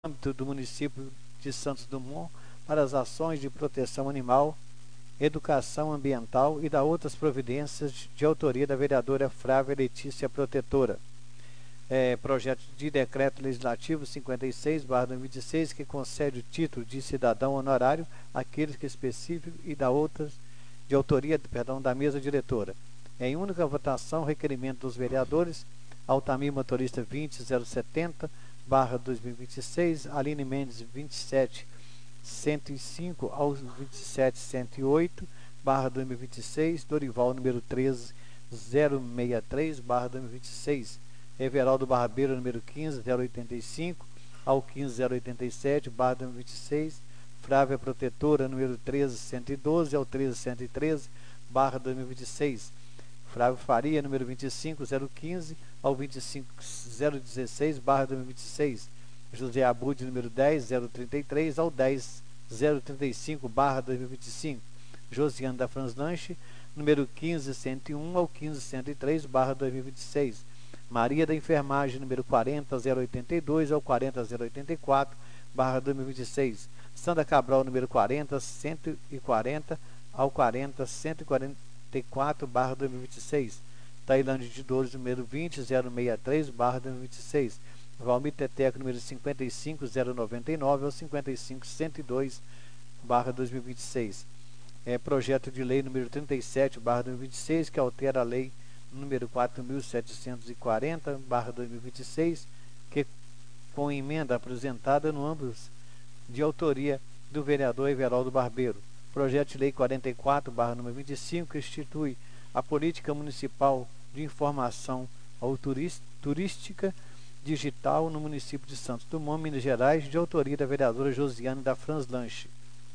âmbito do município de Santos Dumont para as ações de proteção animal, educação ambiental e da outras providências de autoria da vereadora Flávia Letícia Protetora. Projeto de decreto legislativo 56/2016 que concede o título de cidadão honorário àqueles que específico e da outras de autoria, da mesa diretora. Em única votação, requerimento dos vereadores Altamir Motorista 20170/2026, Aline Mendes 27105 ao 27108/2026, Dorival número 13063/2026, Everaldo Barbeiro número 15085 ao 15087/2026, Flávia Protetora número 13112 ao 13113/2026, Flávio Faria número 25015 ao 25016/2026, José Abud número 10033 ao 10035/2025, Josiane da Franzlanche número 15101 ao 15103/2026, Maria da Enfermagem número 40082 ao 40084/2026, Sandra Cabral número 40140 ao 40144/2026, Tailândia de Dores número 20063/2026, Valmir Teteco número 55099 ao 55102/2026. Projeto de lei número 37/2026 que altera a lei número 4740/2026, que com emenda apresentada no âmbito de autoria do vereador Everaldo Barbeiro. Projeto de lei 44/25 que institui a política municipal de informação turística digital no município de Santos Dumont, Minas Gerais, de autoria da vereadora Josiane da Franzlanche.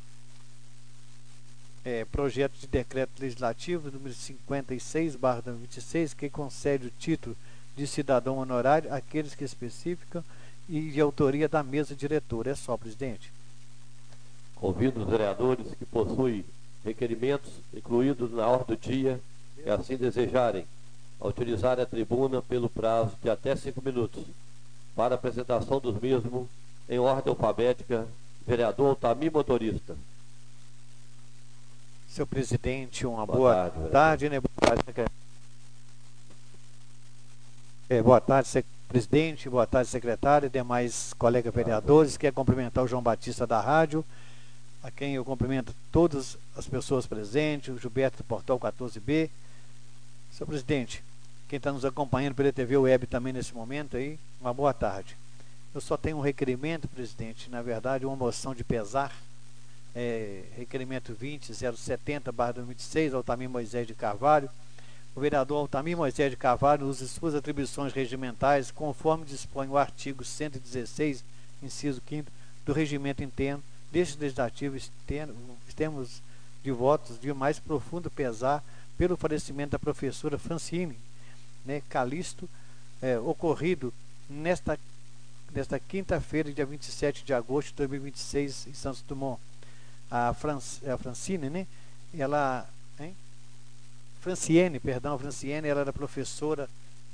Projeto de decreto legislativo número 56/2026 que concede o título de cidadão honorário àqueles que especificam e de autoria da mesa diretora. É só, presidente. Convido os vereadores que possuem requerimentos incluídos na ordem do dia e assim desejarem a utilizar a tribuna pelo prazo de até 5 minutos. Para a apresentação dos mesmos, em ordem alfabética, vereador Altamir Motorista. Senhor presidente, uma boa tarde, né? Boa tarde, presidente, boa tarde, secretário e demais colegas vereadores. Quero cumprimentar o João Batista da rádio, a quem eu cumprimento todas as pessoas presentes, o Gilberto do Portal 14B. Senhor presidente, quem está nos acompanhando pela TV Web também nesse momento aí, uma boa tarde. Eu só tenho um requerimento, presidente, na verdade, uma moção de pesar, requerimento 20070/2026, Altamir Moisés de Carvalho. O vereador Altamir Moisés de Carvalho usa suas atribuições regimentais conforme dispõe o artigo 116, inciso 5º, do regimento interno deste legislativo. Temos de votos de mais profundo pesar pelo falecimento da professora Francine Calisto, ocorrido nesta quinta-feira, dia 27 de agosto de 2026, em Santos Dumont. A Franciene, Franciene, ela era professora,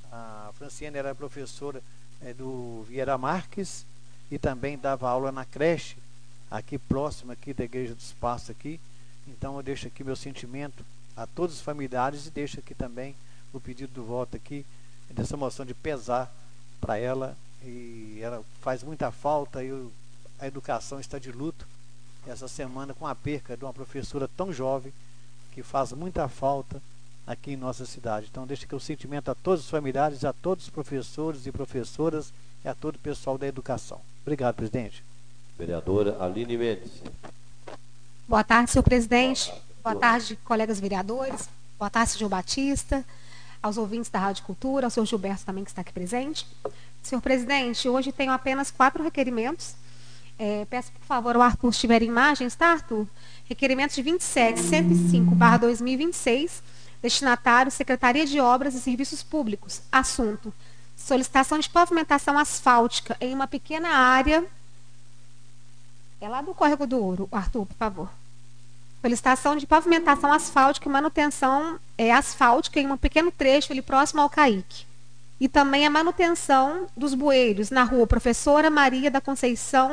do Vieira Marques e também dava aula na creche, aqui próximo aqui da Igreja do Espaço aqui. Então eu deixo aqui meu sentimento a todos os familiares e deixo aqui também o pedido do voto aqui, dessa moção de pesar para ela, e ela faz muita falta, e a educação está de luto essa semana com a perca de uma professora tão jovem que faz muita falta aqui em nossa cidade. Então deixa aqui o sentimento a todos os familiares, a todos os professores e professoras e a todo o pessoal da educação. Obrigado, presidente. Vereadora Aline Mendes. Boa tarde, senhor presidente. Boa tarde, colegas vereadores. Boa tarde, senhor Batista, aos ouvintes da Rádio Cultura, ao senhor Gilberto também que está aqui presente. Senhor presidente, hoje tenho apenas 4 requerimentos. Peço, por favor, ao Arthur, se tiver imagens, tá, Arthur? Requerimento de 27105/2026, destinatário Secretaria de Obras e Serviços Públicos. Assunto: solicitação de pavimentação asfáltica em uma pequena área. É lá do Córrego do Ouro, Arthur, por favor. Solicitação de pavimentação asfáltica e manutenção asfáltica em um pequeno trecho ali próximo ao CAIC. e também a manutenção dos bueiros na rua Professora Maria da Conceição